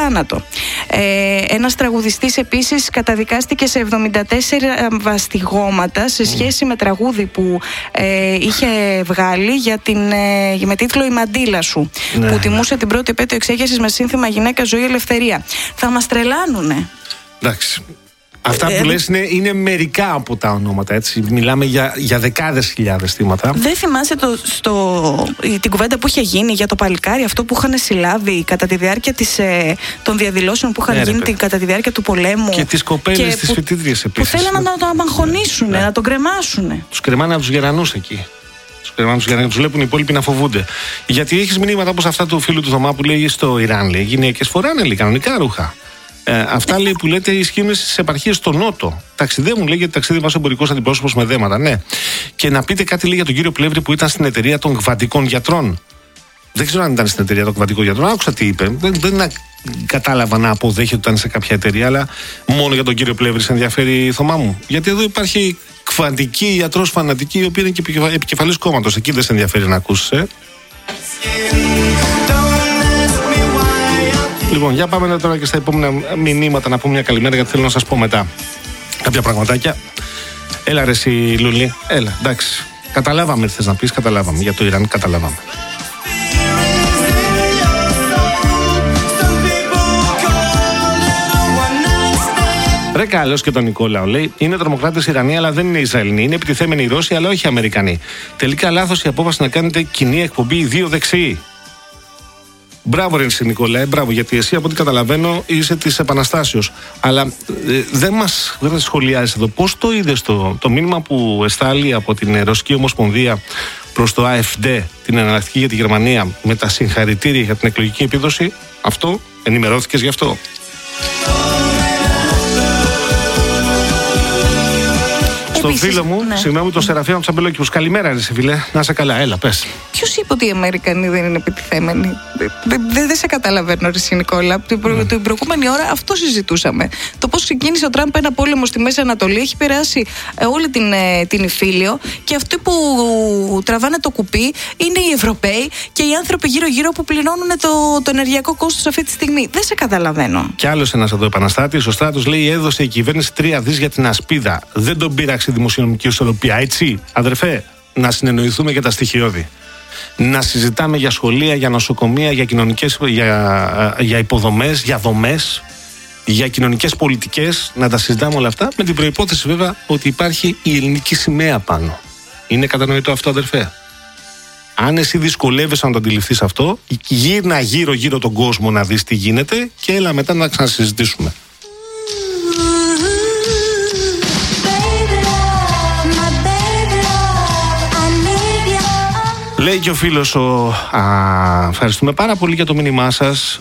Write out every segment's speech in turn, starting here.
θάνατο. Ένας τραγουδιστής επίσης καταδικάστηκε σε 74 βαστιγώματα σε σχέση με τραγούδι που είχε βγάλει με τίτλο «Η μαντήλα σου», που τιμούσε την πρώτη επέτειο εξέγερσης με σύνθημα «Γυναίκα, ζωή, ελευθερία». Θα μας τρελάνουνε. Εντάξει. Αυτά που λες είναι μερικά από τα ονόματα, έτσι. Μιλάμε για δεκάδες χιλιάδες θύματα. Δεν θυμάσαι την κουβέντα που είχε γίνει για το παλικάρι, αυτό που είχαν συλλάβει κατά τη διάρκεια των διαδηλώσεων που είχαν γίνει κατά τη διάρκεια του πολέμου. Και τις κοπέλες, τις φοιτήτριες επίσης. Που θέλανε να τον απαγχωνίσουν, να τον κρεμάσουν. Τους κρεμάνε από τους γερανούς εκεί. Τους βλέπουν οι υπόλοιποι να φοβούνται. Γιατί έχεις μηνύματα όπως αυτά του φίλου του Θωμά που λέει στο Ιράν, λέει, γυναίκες φοράνε κανονικά ρούχα. Αυτά λέει που λέτε ισχύουν στις επαρχίες στο Νότο. Ταξιδεύουν, λέει, γιατί ταξίδευε ως εμπορικός αντιπρόσωπος με δέματα. Ναι. Και να πείτε κάτι, λέει, για τον κύριο Πλεύρη που ήταν στην εταιρεία των κβαντικών γιατρών. Δεν ξέρω αν ήταν στην εταιρεία των κβαντικών γιατρών. Άκουσα τι είπε. Δεν κατάλαβα να αποδέχεται ότι ήταν σε κάποια εταιρεία, αλλά μόνο για τον κύριο Πλεύρη σε ενδιαφέρει, Θωμά μου. Γιατί εδώ υπάρχει κβαντική ιατρός φανατική, η οποία είναι και επικεφαλής κόμματος. Εκεί δεν σε ενδιαφέρει να ακούσεις, Λοιπόν, για πάμε τώρα και στα επόμενα μηνύματα να πούμε μια καλημέρα, γιατί θέλω να σας πω μετά κάποια πραγματάκια. Έλα ρε εσύ Λούλη, έλα, εντάξει. Καταλάβαμε τι θες να πεις, καταλάβαμε. Για το Ιράν καταλάβαμε. Ρε καλώς και τον Νικόλαο, λέει, είναι τρομοκράτες Ιρανοί, αλλά δεν είναι Ισραηλινοί. Είναι επιτιθέμενοι οι Ρώσοι, αλλά όχι Αμερικανοί. Τελικά λάθος η απόφαση να κάνετε κοινή εκπομπί οι δύο δεξιοί. Μπράβο ρε Νικόλαε, μπράβο, γιατί εσύ από ό,τι καταλαβαίνω είσαι της Επαναστάσεως. Αλλά δεν μας σχολιάζεις εδώ. Πώς το είδες το μήνυμα που εστάλει από την Ρωσική Ομοσπονδία προς το AfD, την εναλλακτική για τη Γερμανία, με τα συγχαρητήρια για την εκλογική επίδοση? Αυτό, ενημερώθηκες γι' αυτό? Στον φίλο μου, συγγνώμη, τον Σεραφείο Τσαμπελόκηπους. Καλημέρα, ρε φίλε. Να είσαι καλά, έλα, πες. Ποιος είπε ότι οι Αμερικανοί δεν είναι επιτιθέμενοι? Δεν σε καταλαβαίνω, ρε Νικόλα. Την προηγούμενη ώρα αυτό συζητούσαμε. Το πώς ξεκίνησε ο Τραμπ ένα πόλεμο στη Μέση Ανατολή έχει περάσει όλη την Ιφίλιο, και αυτοί που τραβάνε το κουπί είναι οι Ευρωπαίοι και οι άνθρωποι γύρω-γύρω που πληρώνουν το ενεργειακό κόστος αυτή τη στιγμή. Δεν σε καταλαβαίνω. Κι άλλος ένας εδώ επαναστάτης, ο Στράτος, λέει, έδωσε η κυβέρνηση 3 δις για την ασπίδα. Δεν τον πείραξε η δημοσιονομική ισορροπία. Έτσι, αδερφέ, να συνεννοηθούμε για τα στοιχειώδη. Να συζητάμε για σχολεία, για νοσοκομεία, για κοινωνικές, για υποδομές, για δομές, για κοινωνικές πολιτικές. Να τα συζητάμε όλα αυτά, με την προϋπόθεση βέβαια ότι υπάρχει η ελληνική σημαία πάνω. Είναι κατανοητό αυτό, αδερφέ? Αν εσύ δυσκολεύεσαι να το αντιληφθείς αυτό, γύρνα γύρω-γύρω τον κόσμο να δεις τι γίνεται και έλα μετά να ξανασυζητήσουμε. Λέει και ο φίλος, ευχαριστούμε πάρα πολύ για το μήνυμά σας.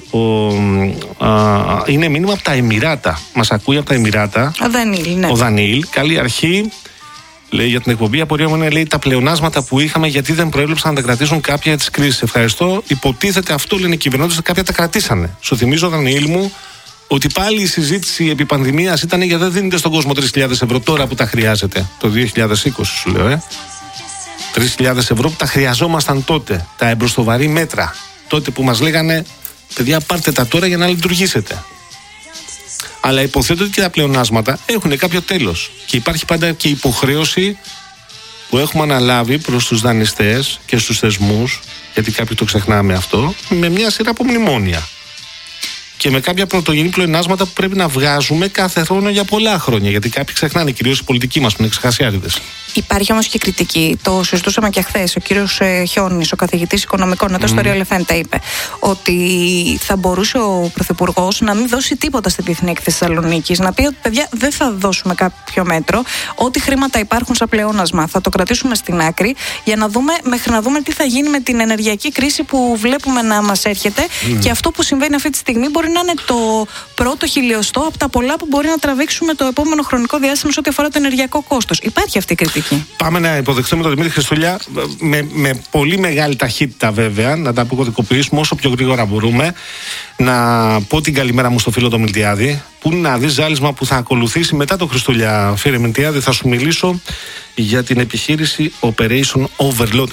Είναι μήνυμα από τα Εμιράτα. Μας ακούει από τα Εμιράτα. Ο Δανίλ, ναι. Ο Δανίλ, καλή αρχή. Λέει για την εκπομπή. Απορία μου είναι, λέει, τα πλεονάσματα που είχαμε, γιατί δεν προέβλεψαν να τα κρατήσουν κάποια της κρίσης. Ευχαριστώ. Υποτίθεται αυτό, λένε οι κυβερνώντες, κάποια τα κρατήσανε. Σου θυμίζω, Δανίλ μου, ότι πάλι η συζήτηση επί πανδημίας ήταν για δεν δίνετε στον κόσμο 3.000 ευρώ τώρα που τα χρειάζεται. Το 2020 σου λέω, 3.000 ευρώ που τα χρειαζόμασταν τότε. Τα εμπροστοβαρή μέτρα. Τότε που μας λέγανε, παιδιά, πάρτε τα τώρα για να λειτουργήσετε. Αλλά υποθέτω ότι και τα πλεονάσματα έχουν κάποιο τέλος. Και υπάρχει πάντα και υποχρέωση που έχουμε αναλάβει προς τους δανειστές και στους θεσμούς, γιατί κάποιοι το ξεχνάμε αυτό, με μια σειρά από μνημόνια. Και με κάποια πρωτογενή πλεονάσματα που πρέπει να βγάζουμε κάθε χρόνο για πολλά χρόνια. Γιατί κάποιοι ξεχνάνε, κυρίως οι πολιτικοί μας που είναι ξεχασιάριδες. Υπάρχει όμως και κριτική. Το συζητούσαμε και χθες. Ο κύριος Χιόνης, ο καθηγητής οικονομικών, εδώ στο Real FM, είπε ότι θα μπορούσε ο Πρωθυπουργός να μην δώσει τίποτα στη Διεθνή Έκθεση Θεσσαλονίκης. Να πει ότι, παιδιά, δεν θα δώσουμε κάποιο μέτρο. Ό,τι χρήματα υπάρχουν σαν πλεόνασμα θα το κρατήσουμε στην άκρη για να δούμε, μέχρι να δούμε τι θα γίνει με την ενεργειακή κρίση που βλέπουμε να μας έρχεται. Και αυτό που συμβαίνει αυτή τη στιγμή μπορεί να είναι το πρώτο χιλιοστό από τα πολλά που μπορεί να τραβήξουμε το επόμενο χρονικό διάστημα σε ό,τι αφορά το ενεργειακό κόστος. Υπάρχει αυτή η κριτική. Πάμε να υποδεχτούμε τον Δημήτρη Χριστούλια με πολύ μεγάλη ταχύτητα, βέβαια, να τα αποκωδικοποιήσουμε όσο πιο γρήγορα μπορούμε. Να πω την καλημέρα μου στο φίλο τον Μιλτιάδη, που να δεις ζάλισμα που θα ακολουθήσει μετά το Χριστούλια. Φίλε Μιλτιάδη, θα σου μιλήσω για την επιχείρηση Operation Overload.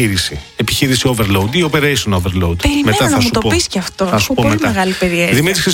Επιχείρηση Overload ή Operation Overload. Περιμένω μετά να μου το πεις και αυτό. Έχω πολύ μεγάλη περιέργεια.